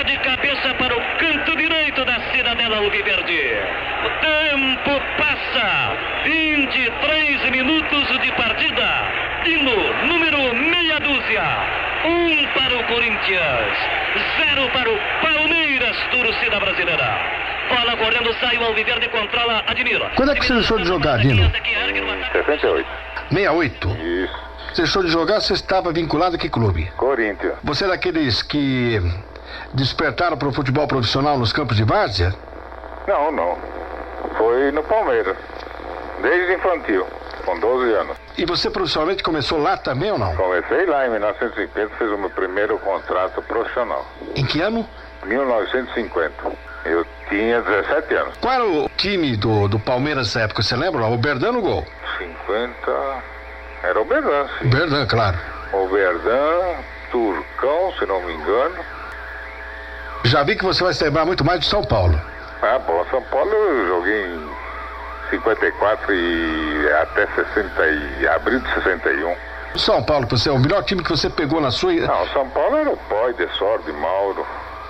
de cabeça para o canto direito da cidadela alviverde. O tempo passa. 23 minutos de partida. Hino número meia dúzia. 1 para o Corinthians, 0 para o Palmeiras, torcida brasileira. Bola correndo, sai o alviverde, controla, admira. Quando é que você deixou de jogar, Dino? 68. 68. Isso. Você deixou de jogar, você estava vinculado a que clube? Corinthians. Você é daqueles que despertaram para o futebol profissional nos campos de várzea? Não. Foi no Palmeiras. Desde infantil, com 12 anos. E você profissionalmente começou lá também ou não? Comecei lá em 1950, fiz o meu primeiro contrato profissional. Em que ano? 1950. Eu tinha 17 anos. Qual era o time do Palmeiras nessa época? Você lembra? O Berdan no gol? 50... Era o Berdan, sim. Berdan, claro. O Berdan, Turcão, se não me engano. Já vi que você vai se lembrar muito mais de São Paulo. Ah, bom, São Paulo eu joguei em 54 e até 60 e abril de 61. São Paulo, você é o melhor time que você pegou na sua... Não, São Paulo era o Poi, de Sordi, Mauro.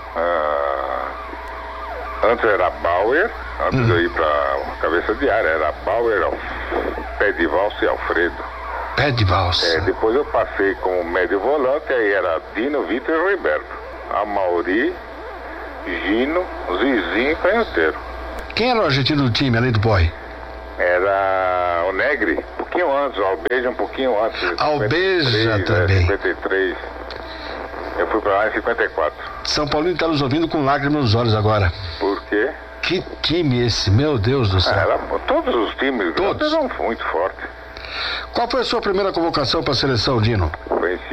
Antes era Bauer, antes de eu ir pra cabeça de área, era Bauer, Pé de Valsa e Alfredo. Pé de Valsa. Depois eu passei como médio volante, aí era Dino, Vitor e Roberto. Amauri, Gino, Zizinho e Canhoteiro. Quem era o argentino do time, além do Poi? Era o Negri, um pouquinho antes, o Albeja um pouquinho antes. Albeja também. 53. Eu fui pra lá em 54. São Paulino está nos ouvindo com lágrimas nos olhos agora. Por quê? Que time esse, meu Deus do céu. Todos os times Todos eram muito fortes. Qual foi a sua primeira convocação para a seleção, Dino? Foi em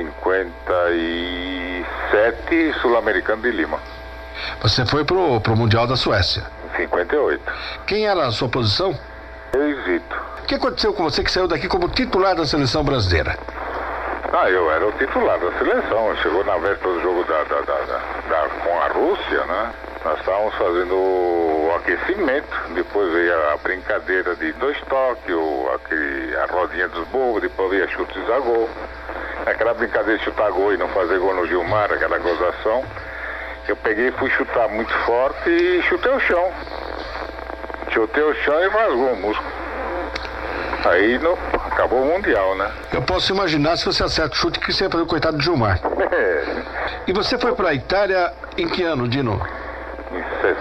57, Sul-Americano de Lima. Você foi pro Mundial da Suécia. Em 58. Quem era a sua posição? Zito. O que aconteceu com você que saiu daqui como titular da seleção brasileira? Eu era o titular da seleção. Chegou na véspera do jogo com a Rússia, né? Nós estávamos fazendo o aquecimento. Depois veio a brincadeira de 2 toques, a rodinha dos bobos, depois veio a chutes a gol. Aquela brincadeira de chutar gol e não fazer gol no Gilmar, aquela gozação. Eu peguei e fui chutar muito forte e chutei o chão. Chutei o chão e rasgou o músculo. Aí acabou o Mundial, né? Eu posso imaginar, se você acerta o chute, que você ia fazer o coitado do Gilmar. E você foi para a Itália em que ano, Dino? Em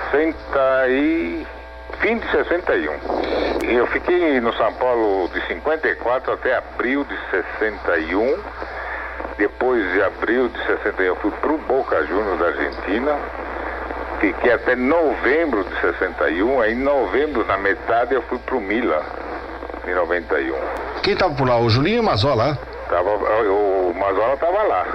fim de 61. E eu fiquei no São Paulo de 54 até abril de 61. Depois de abril de 61 eu fui pro Boca Juniors da Argentina. Fiquei até novembro de 61. Aí em novembro, na metade, eu fui pro Milan, em 91. Quem tava por lá? O Julinho e o Mazola? O Mazola tava lá.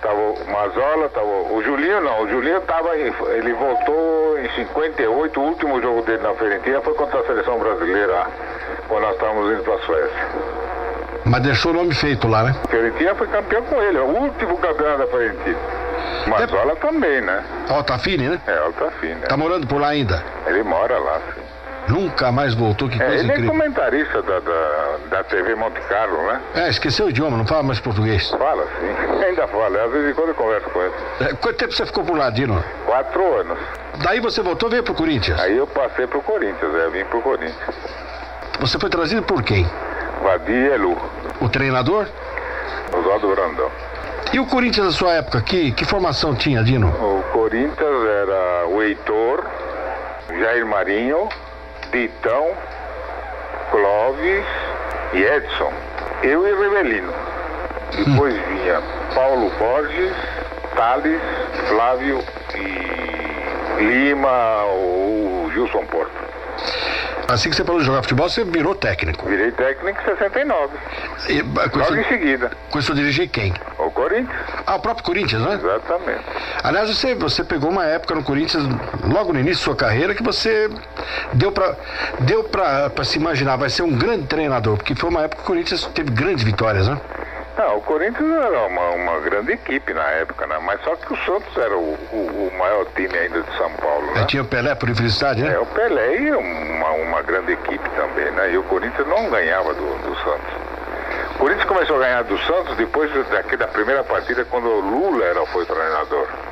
O Julinho não. O Julinho ele voltou em 58. O último jogo dele na Fiorentina foi contra a seleção brasileira, quando nós estávamos indo pra Suécia. Mas deixou o nome feito lá, né? Fiorentina foi campeão com ele, é o último campeão da Fiorentina. Mazola também, né? Altafine, né? Altafine. Tá morando por lá ainda? Ele mora lá, sim. Nunca mais voltou, que coisa ele incrível. Ele é comentarista da TV Monte Carlo, né? Esqueceu o idioma, não fala mais português. Fala, sim. Ainda fala, às vezes em quando eu converso com ele. Quanto tempo você ficou por lá, Dino? 4 anos. Daí você voltou e veio pro Corinthians? Aí eu passei pro Corinthians, eu vim pro Corinthians. Você foi trazido por quem? Vadir Elu. O treinador? Oswaldo Brandão. E o Corinthians da sua época, que formação tinha, Dino? O Corinthians era o Heitor, Jair Marinho, Ditão, Clóvis e Edson. Eu e Rivelino. Depois vinha Paulo Borges, Thales, Flávio e Lima, o Gilson Porto. Assim que você parou de jogar futebol, você virou técnico. Virei técnico em 69. Logo em seguida. Começou a dirigir quem? O Corinthians. O próprio Corinthians, né? Exatamente. Aliás, você pegou uma época no Corinthians, logo no início da sua carreira, que você deu pra se imaginar, vai ser um grande treinador, porque foi uma época que o Corinthians teve grandes vitórias, né? Não, o Corinthians era uma grande equipe na época, né? Mas só que o Santos era o maior time ainda de São Paulo, né? Tinha o Pelé por infelicidade, né? O Pelé e uma grande equipe também, né? E o Corinthians não ganhava do Santos. O Corinthians começou a ganhar do Santos depois da primeira partida, quando o Lula foi treinador.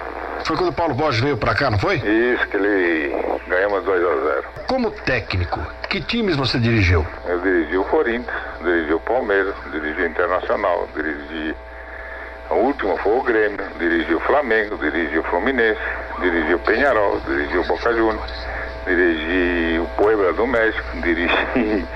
Foi quando o Paulo Borges veio pra cá, não foi? Isso, que ele ganhamos 2-0. Como técnico, que times você dirigiu? Eu dirigi o Corinthians, dirigi o Palmeiras, dirigi o Internacional, dirigi... O último foi o Grêmio, dirigi o Flamengo, dirigi o Fluminense, dirigi o Peñarol, dirigi o Boca Juniors, dirigi o Puebla do México, dirigi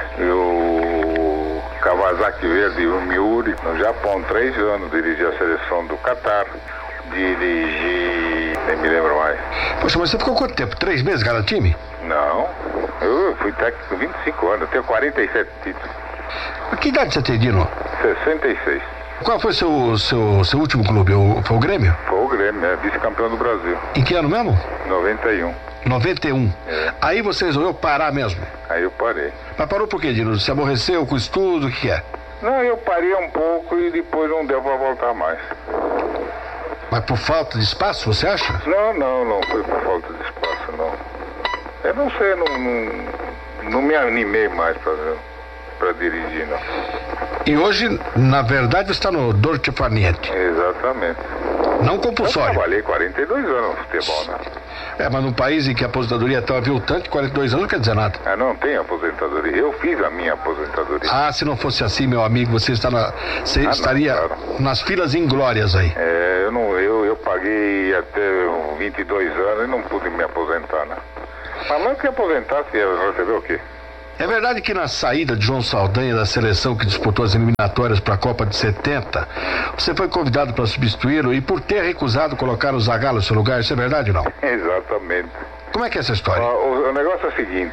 o Kawasaki Verde e o Miuri no Japão 3 anos, dirigi a seleção do Catar, dirigi... nem me lembro mais. Poxa, mas você ficou quanto tempo? 3 meses cada time? Não, eu fui técnico 25 anos, eu tenho 47 títulos. Que idade você tem, Dino? 66. Qual foi seu último clube? Foi o Grêmio? Foi o Grêmio, vice-campeão do Brasil. Em que ano mesmo? 91. 91. É. Aí você resolveu parar mesmo? Aí eu parei. Mas parou por quê, Dino? Se aborreceu com o estudo, o que é? Não, eu parei um pouco e depois não deu pra voltar mais. Mas por falta de espaço, você acha? Não foi por falta de espaço, não. Eu não sei, não me animei mais pra dirigir, não. E hoje, na verdade, você está no Dolce Far Niente. Exatamente. Não compulsório. Eu trabalhei 42 anos no futebol, né? Mas num país em que a aposentadoria é tão aviltante, 42 anos não quer dizer nada. Não tem aposentadoria. Eu fiz a minha aposentadoria. Se não fosse assim, meu amigo, você estaria não, claro. Nas filas inglórias aí. Eu paguei até 22 anos e não pude me aposentar, né? Mas mesmo que aposentasse, ia receber o quê? É verdade que na saída de João Saldanha da seleção que disputou as eliminatórias para a Copa de 70, você foi convidado para substituí-lo e por ter recusado colocar o Zagallo no seu lugar, isso é verdade ou não? Exatamente. Como é que é essa história? O negócio é o seguinte,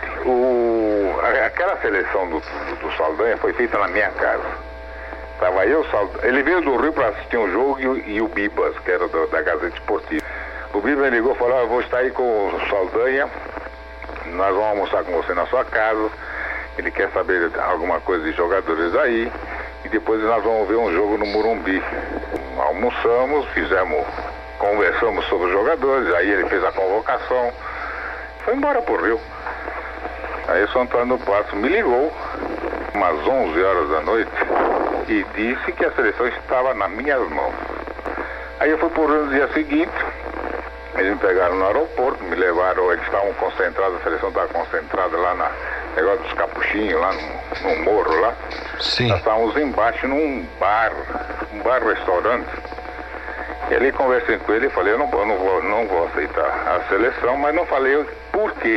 aquela seleção do Saldanha foi feita na minha casa. Tava eu, Saldanha, ele veio do Rio para assistir um jogo e o Bibas, que era da Gazeta Esportiva. O Bibas me ligou e falou, eu vou estar aí com o Saldanha, nós vamos almoçar com você na sua casa. Ele quer saber alguma coisa de jogadores aí e depois nós vamos ver um jogo no Morumbi. Almoçamos, conversamos sobre os jogadores, aí ele fez a convocação, foi embora pro Rio. Aí o São Antônio do Passo me ligou, umas 11 horas da noite, e disse que a seleção estava nas minhas mãos. Aí eu fui pro Rio no dia seguinte, eles me pegaram no aeroporto, me levaram, eles estavam concentrados, a seleção estava concentrada lá na negócio dos capuchinhos, lá no morro lá. Sim. Nós estávamos embaixo num bar-restaurante. E ali conversei com ele e falei, eu não vou aceitar a seleção, mas não falei por quê.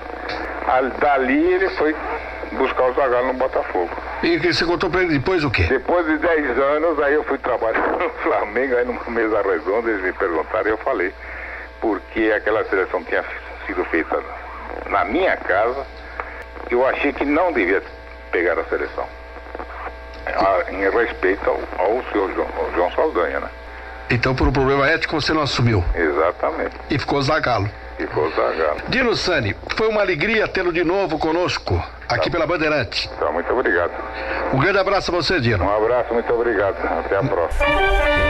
Dali ele foi buscar o Zagallo no Botafogo. E você contou pra ele depois o quê? Depois de 10 anos, aí eu fui trabalhar no Flamengo, aí numa mesa redonda, eles me perguntaram e eu falei porque aquela seleção tinha sido feita na minha casa. Eu achei que não devia pegar a seleção. Em respeito ao senhor João Saldanha, né? Então, por um problema ético, você não assumiu. Exatamente. E ficou Zagallo. Ficou Zagallo. Dino Sani, foi uma alegria tê-lo de novo conosco, aqui pela Bandeirante. Tá, muito obrigado. Um grande abraço a você, Dino. Um abraço, muito obrigado. Até a próxima.